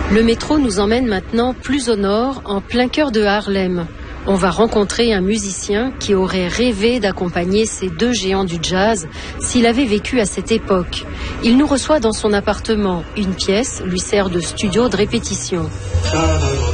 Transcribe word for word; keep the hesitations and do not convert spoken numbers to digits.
Le métro nous emmène maintenant plus au nord, en plein cœur de Harlem. On va rencontrer un musicien qui aurait rêvé d'accompagner ces deux géants du jazz s'il avait vécu à cette époque. Il nous reçoit dans son appartement. Une pièce lui sert de studio de répétition.